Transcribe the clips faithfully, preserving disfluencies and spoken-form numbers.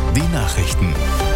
Die Nachrichten.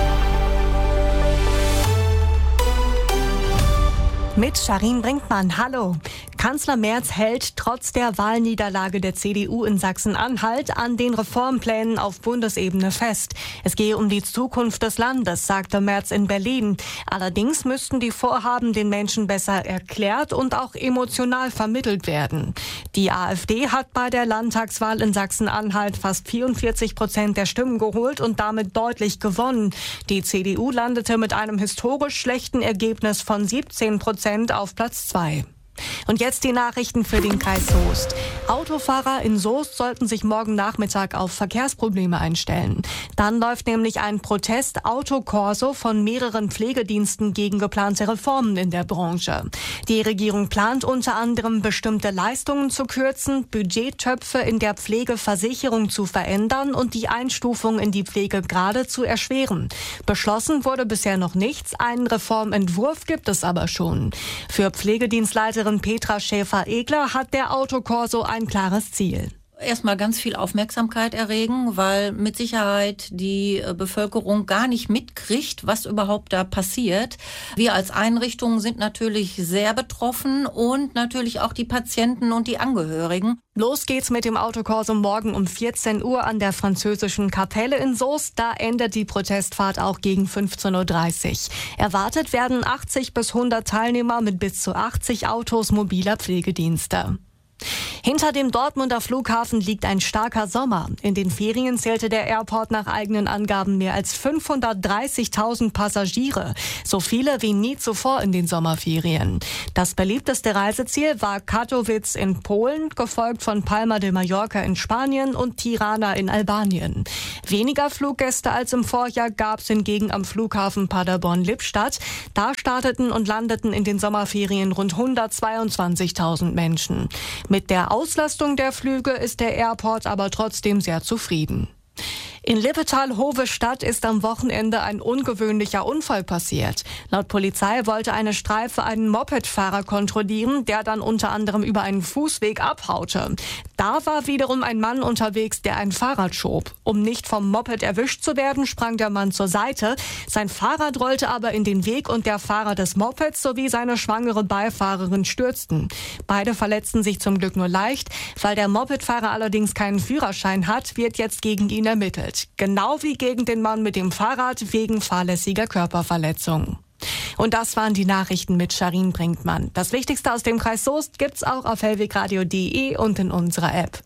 Mit Sharin Brinkmann, hallo. Kanzler Merz hält trotz der Wahlniederlage der C D U in Sachsen-Anhalt an den Reformplänen auf Bundesebene fest. Es gehe um die Zukunft des Landes, sagte Merz in Berlin. Allerdings müssten die Vorhaben den Menschen besser erklärt und auch emotional vermittelt werden. Die AfD hat bei der Landtagswahl in Sachsen-Anhalt fast vierundvierzig Prozent der Stimmen geholt und damit deutlich gewonnen. Die C D U landete mit einem historisch schlechten Ergebnis von siebzehn Prozent auf Platz zwei. Und jetzt die Nachrichten für den Kreis Soest. Autofahrer in Soest sollten sich morgen Nachmittag auf Verkehrsprobleme einstellen. Dann läuft nämlich ein Protest-Autokorso von mehreren Pflegediensten gegen geplante Reformen in der Branche. Die Regierung plant unter anderem, bestimmte Leistungen zu kürzen, Budgettöpfe in der Pflegeversicherung zu verändern und die Einstufung in die Pflegegrade zu erschweren. Beschlossen wurde bisher noch nichts, einen Reformentwurf gibt es aber schon. Für Pflegedienstleiter Petra Schäfer-Egler hat der Autokorso ein klares Ziel. Erstmal ganz viel Aufmerksamkeit erregen, weil mit Sicherheit die Bevölkerung gar nicht mitkriegt, was überhaupt da passiert. Wir als Einrichtungen sind natürlich sehr betroffen und natürlich auch die Patienten und die Angehörigen. Los geht's mit dem Autokorso morgen um vierzehn Uhr an der französischen Kapelle in Soest. Da endet die Protestfahrt auch gegen fünfzehn Uhr dreißig. Erwartet werden achtzig bis hundert Teilnehmer mit bis zu achtzig Autos mobiler Pflegedienste. Hinter dem Dortmunder Flughafen liegt ein starker Sommer. In den Ferien zählte der Airport nach eigenen Angaben mehr als fünfhundertdreißigtausend Passagiere. So viele wie nie zuvor in den Sommerferien. Das beliebteste Reiseziel war Katowice in Polen, gefolgt von Palma de Mallorca in Spanien und Tirana in Albanien. Weniger Fluggäste als im Vorjahr gab es hingegen am Flughafen Paderborn-Lippstadt. Da starteten und landeten in den Sommerferien rund hundertzweiundzwanzigtausend Menschen. Mit der Auslastung der Flüge ist der Airport aber trotzdem sehr zufrieden. In Lippetal-Hove-Stadt ist am Wochenende ein ungewöhnlicher Unfall passiert. Laut Polizei wollte eine Streife einen Mopedfahrer kontrollieren, der dann unter anderem über einen Fußweg abhaute. Da war wiederum ein Mann unterwegs, der ein Fahrrad schob. Um nicht vom Moped erwischt zu werden, sprang der Mann zur Seite. Sein Fahrrad rollte aber in den Weg und der Fahrer des Mopeds sowie seine schwangere Beifahrerin stürzten. Beide verletzten sich zum Glück nur leicht. Weil der Mopedfahrer allerdings keinen Führerschein hat, wird jetzt gegen ihn ermittelt. Genau wie gegen den Mann mit dem Fahrrad wegen fahrlässiger Körperverletzung. Und das waren die Nachrichten mit Sharin Brinkmann. Das Wichtigste aus dem Kreis Soest gibt's auch auf hellwegradio punkt de und in unserer App.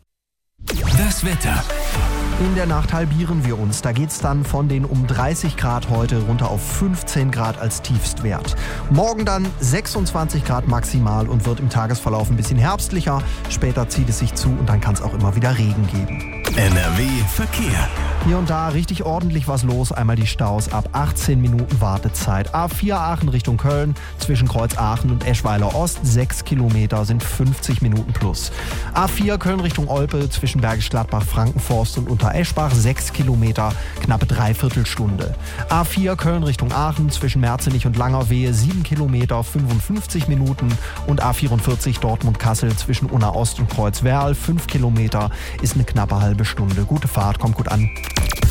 Das Wetter. In der Nacht halbieren wir uns. Da geht's dann von den um dreißig Grad heute runter auf fünfzehn Grad als Tiefstwert. Morgen dann sechsundzwanzig Grad maximal und wird im Tagesverlauf ein bisschen herbstlicher. Später zieht es sich zu und dann kann es auch immer wieder Regen geben. N R W Verkehr. Hier und da richtig ordentlich was los. Einmal die Staus ab achtzehn Minuten Wartezeit. A vier Aachen Richtung Köln, zwischen Kreuz Aachen und Eschweiler Ost, sechs Kilometer sind fünfzig Minuten plus. A vier Köln Richtung Olpe, zwischen Bergisch Gladbach, Frankenforst und Untereschbach, sechs Kilometer, knappe Dreiviertelstunde. A vier Köln Richtung Aachen, zwischen Merzenich und Langerwehe, sieben Kilometer, fünfundfünfzig Minuten. Und A vierundvierzig Dortmund-Kassel, zwischen Unna Ost und Kreuz Werl, fünf Kilometer, ist eine knappe halbe Stunde. Gute Fahrt, kommt gut an.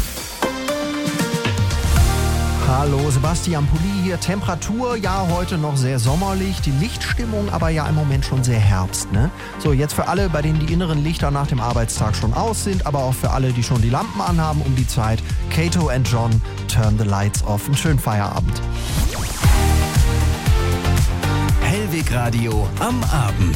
Hallo, Sebastian Pulli hier. Temperatur, ja, heute noch sehr sommerlich. Die Lichtstimmung aber ja im Moment schon sehr Herbst, ne? So, jetzt für alle, bei denen die inneren Lichter nach dem Arbeitstag schon aus sind, aber auch für alle, die schon die Lampen anhaben um die Zeit. Kato and John, Turn the Lights Off. Einen schönen Feierabend. Hellwegradio am Abend.